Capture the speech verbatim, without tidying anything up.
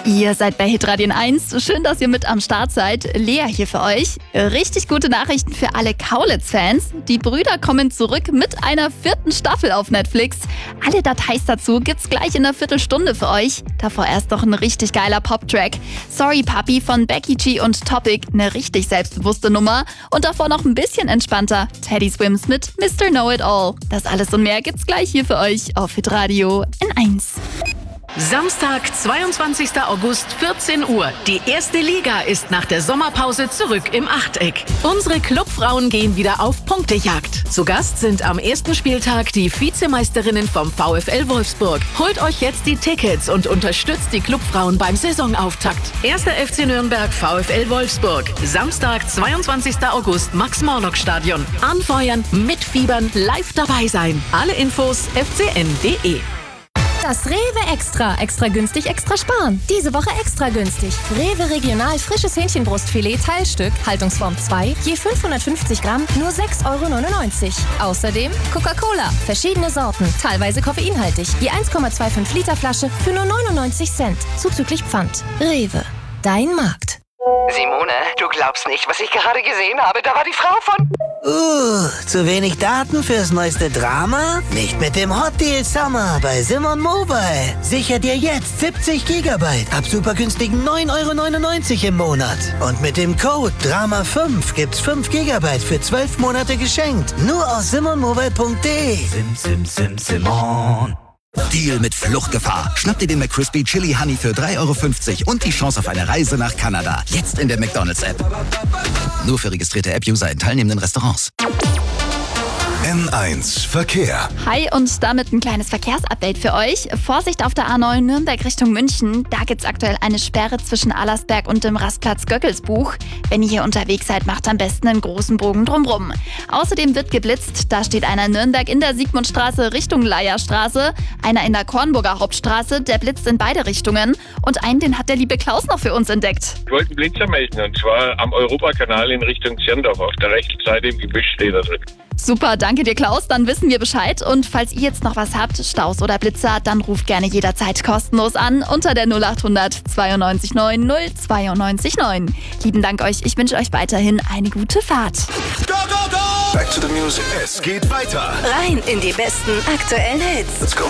Ihr seid bei Hitradio eins. Schön, dass ihr mit am Start seid. Lea hier für euch. Richtig gute Nachrichten für alle Kaulitz-Fans. Die Brüder kommen zurück mit einer vierten Staffel auf Netflix. Alle Details dazu gibt's gleich in einer Viertelstunde für euch. Davor erst noch ein richtig geiler Pop-Track. Sorry Papi von Becky G und Topic. Eine richtig selbstbewusste Nummer. Und davor noch ein bisschen entspannter. Teddy Swims mit Mister Know-It-All. Das alles und mehr gibt's gleich hier für euch auf Hitradio eins. Samstag, zweiundzwanzigster August, vierzehn Uhr. Die erste Liga ist nach der Sommerpause zurück im Achteck. Unsere Clubfrauen gehen wieder auf Punktejagd. Zu Gast sind am ersten Spieltag die Vizemeisterinnen vom VfL Wolfsburg. Holt euch jetzt die Tickets und unterstützt die Clubfrauen beim Saisonauftakt. erster F C Nürnberg, VfL Wolfsburg. Samstag, zweiundzwanzigster August, Max-Morlock-Stadion. Anfeuern, mitfiebern, live dabei sein. Alle Infos f c n punkt d e. Das Rewe Extra. Extra günstig, extra sparen. Diese Woche extra günstig. Rewe Regional frisches Hähnchenbrustfilet Teilstück, Haltungsform zwei, je fünfhundertfünfzig Gramm, nur sechs Euro neunundneunzig. Außerdem Coca-Cola, verschiedene Sorten, teilweise koffeinhaltig. Je eins Komma fünfundzwanzig Liter Flasche für nur neunundneunzig Cent, zuzüglich Pfand. Rewe, dein Markt. Simone, du glaubst nicht, was ich gerade gesehen habe. Da war die Frau von... Uh, zu wenig Daten fürs neueste Drama? Nicht mit dem Hot Deal Summer bei Simon Mobile. Sicher dir jetzt siebzig Gigabyte ab super günstigen neun Euro neunundneunzig im Monat. Und mit dem Code Drama fünf gibt's fünf Gigabyte für zwölf Monate geschenkt. Nur aus simon mobile punkt de. Sim, sim, sim, Simon. Deal mit Fluchtgefahr. Schnapp dir den McCrispy Chili Honey für drei Euro fünfzig und die Chance auf eine Reise nach Kanada. Jetzt in der McDonald's-App. Nur für registrierte App-User in teilnehmenden Restaurants. N eins Verkehr. Hi und damit ein kleines Verkehrsupdate für euch. Vorsicht auf der A neun Nürnberg Richtung München. Da gibt's aktuell eine Sperre zwischen Allersberg und dem Rastplatz Göckelsbuch. Wenn ihr hier unterwegs seid, macht am besten einen großen Bogen drumrum. Außerdem wird geblitzt. Da steht einer in Nürnberg in der Sigmundstraße Richtung Leierstraße, einer in der Kornburger Hauptstraße, der blitzt in beide Richtungen. Und einen, den hat der liebe Klaus noch für uns entdeckt. Ich wollte einen Blitzer melden und zwar am Europakanal in Richtung Zirndorf. Auf der rechten Seite im Gebüsch steht er drin. Super, danke dir Klaus, dann wissen wir Bescheid. Und falls ihr jetzt noch was habt, Staus oder Blitzer, dann ruft gerne jederzeit kostenlos an unter der null acht hundert zweiundneunzig neun null zweiundneunzig neun. Lieben Dank euch, ich wünsche euch weiterhin eine gute Fahrt. Go, go, go! Back to the music. Es geht weiter. Rein in die besten aktuellen Hits. Let's go.